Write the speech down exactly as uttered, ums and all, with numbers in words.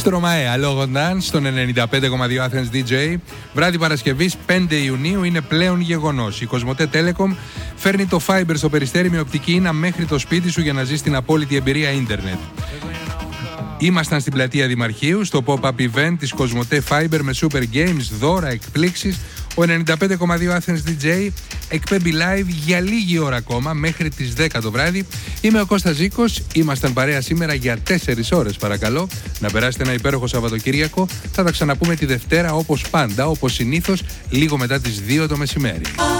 Στρωμαέ, αλόγονταν στον ενενήντα πέντε κόμμα δύο Athens ντι τζέι. Βράδυ Παρασκευής πέντε Ιουνίου είναι πλέον γεγονός. Η Κοσμοτέ Telecom φέρνει το Fiber στο Περιστέρι με οπτική ίνα μέχρι το σπίτι σου για να ζεις την απόλυτη εμπειρία ίντερνετ. Ήμασταν στην πλατεία Δημαρχείου στο pop-up event της Κοσμοτέ Fiber με super games, δώρα, εκπλήξεις. Ο ενενήντα πέντε κόμμα δύο Athens ντι τζέι εκπέμπει live για λίγη ώρα ακόμα μέχρι τις δέκα το βράδυ. Είμαι ο Κώστας Ζήκος, ήμασταν παρέα σήμερα για τέσσερις ώρες παρακαλώ. Να περάσετε ένα υπέροχο Σαββατοκύριακο. Θα τα ξαναπούμε τη Δευτέρα όπως πάντα, όπως συνήθως, λίγο μετά τις δύο το μεσημέρι.